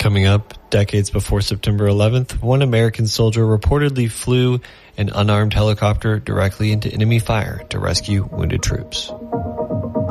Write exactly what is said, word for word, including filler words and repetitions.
Coming up, decades before September eleventh, one American soldier reportedly flew an unarmed helicopter directly into enemy fire to rescue wounded troops.